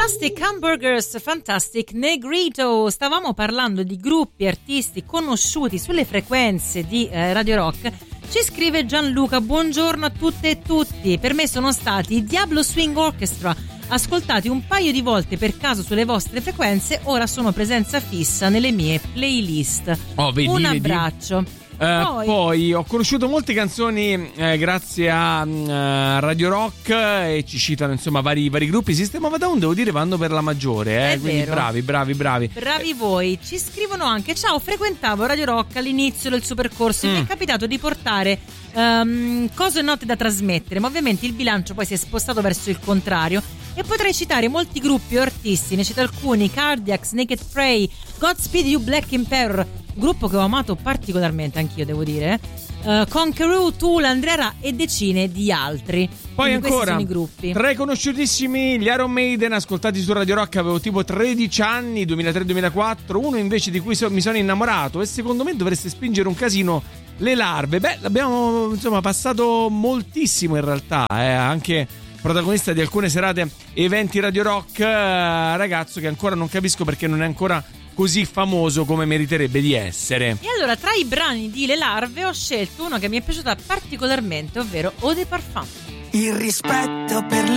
Fantastic Hamburgers, Fantastic Negrito. Stavamo parlando di gruppi, artisti conosciuti sulle frequenze di Radio Rock. Ci scrive Gianluca: buongiorno a tutte e tutti. Per me sono stati i Diablo Swing Orchestra, ascoltati un paio di volte per caso sulle vostre frequenze, ora sono presenza fissa nelle mie playlist. Un abbraccio. Poi ho conosciuto molte canzoni grazie a Radio Rock, e ci citano insomma vari gruppi. System of a Down, devo dire, vanno per la maggiore, quindi vero. bravi Voi. Ci scrivono anche: ciao, frequentavo Radio Rock all'inizio del suo percorso e mi è capitato di portare cose note da trasmettere, ma ovviamente il bilancio poi si è spostato verso il contrario. E potrei citare molti gruppi o artisti, ne cito alcuni: Cardiacs, Naked Prey, Godspeed You Black Emperor, gruppo che ho amato particolarmente anch'io, devo dire, Conqueror, Tool, Andrea e decine di altri. Poi quindi ancora sono i gruppi. Tre conosciutissimi, gli Iron Maiden, ascoltati su Radio Rock, avevo tipo 13 anni, 2003-2004, uno invece di cui mi sono innamorato, e secondo me dovreste spingere un casino, le larve. Beh, l'abbiamo insomma passato moltissimo in realtà, anche protagonista di alcune serate eventi Radio Rock, ragazzo che ancora non capisco perché non è ancora così famoso come meriterebbe di essere. E allora, tra i brani di Le Larve ho scelto uno che mi è piaciuta particolarmente, ovvero Eau de Parfum. Il rispetto per